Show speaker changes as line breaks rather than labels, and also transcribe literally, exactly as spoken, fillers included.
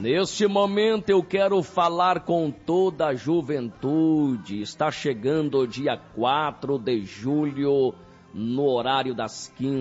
Neste momento eu quero falar com toda a juventude. Está chegando o dia quatro de julho, no horário das quinze.